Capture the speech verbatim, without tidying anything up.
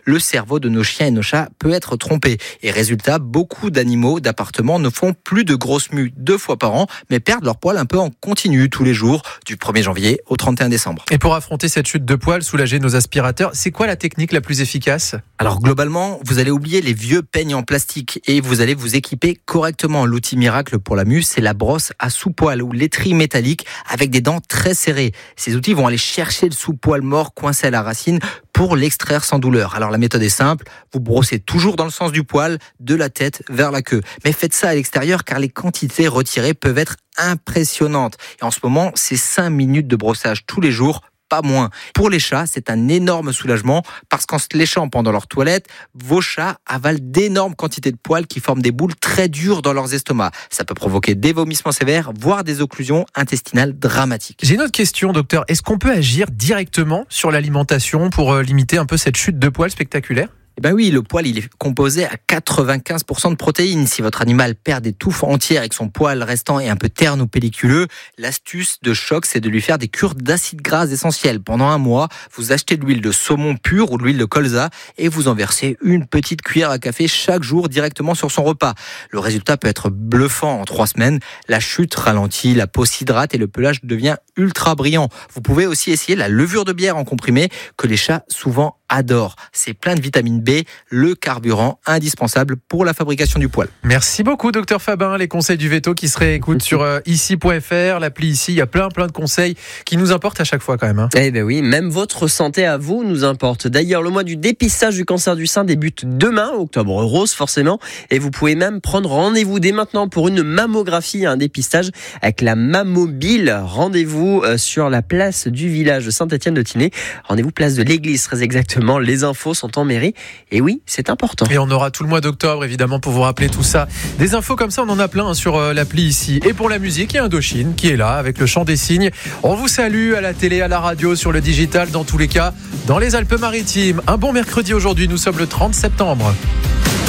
le cerveau de nos chiens et nos chats peut être trompé. Et résultat, beaucoup d'animaux d'appartement ne font plus de grosses mues deux fois par an, mais perdent leur poil un peu en continu tous les jours, du premier janvier au trente et un décembre. Et pour affronter cette chute de poils, soulager nos aspirateurs, c'est quoi la technique la plus efficace ? Alors globalement, vous allez oublier les vieux peignes en plastique et vous allez vous équiper correctement. L'outil miracle pour la mue, c'est la brosse à sous-poil ou l'étrie métallique avec des dents très serrées. Ces outils vont aller chercher le sous-poil mort coincé à la racine pour l'extraire sans douleur. Alors la méthode est simple, vous brossez toujours dans le sens du poil, de la tête vers la queue. Mais faites ça à l'extérieur car les quantités retirées peuvent être impressionnantes. Et en ce moment, c'est cinq minutes de brossage tous les jours, pas moins. Pour les chats, c'est un énorme soulagement parce qu'en se léchant pendant leur toilette, vos chats avalent d'énormes quantités de poils qui forment des boules très dures dans leurs estomacs. Ça peut provoquer des vomissements sévères, voire des occlusions intestinales dramatiques. J'ai une autre question, docteur. Est-ce qu'on peut agir directement sur l'alimentation pour limiter un peu cette chute de poils spectaculaire ? Eh ben oui, le poil, il est composé à quatre-vingt-quinze pour cent de protéines. Si votre animal perd des touffes entières et que son poil restant est un peu terne ou pelliculeux, l'astuce de choc, c'est de lui faire des cures d'acides gras essentiels. Pendant un mois, vous achetez de l'huile de saumon pure ou de l'huile de colza et vous en versez une petite cuillère à café chaque jour directement sur son repas. Le résultat peut être bluffant en trois semaines. La chute ralentit, la peau s'hydrate et le pelage devient ultra brillant. Vous pouvez aussi essayer la levure de bière en comprimé que les chats souvent adorent. C'est plein de vitamine B, le carburant indispensable pour la fabrication du poil. Merci beaucoup, docteur Fabin. Les conseils du veto qui se réécoutent sur euh, ici point f r, l'appli ici. Il y a plein, plein de conseils qui nous importent à chaque fois quand même. Hein. Eh ben oui, même votre santé à vous nous importe. D'ailleurs, le mois du dépistage du cancer du sein débute demain, octobre rose forcément. Et vous pouvez même prendre rendez-vous dès maintenant pour une mammographie, un dépistage avec la Mammobile. Rendez-vous sur la place du village de Saint-Étienne-de-Tinée. Rendez-vous place de l'église, très exactement. Les infos sont en mairie. Et oui, c'est important. Et on aura tout le mois d'octobre, évidemment, pour vous rappeler tout ça. Des infos comme ça, on en a plein sur euh, l'appli ici. Et pour la musique, il y a Indochine qui est là avec le chant des cygnes. On vous salue à la télé, à la radio, sur le digital, dans tous les cas, dans les Alpes-Maritimes. Un bon mercredi aujourd'hui, nous sommes le trente septembre.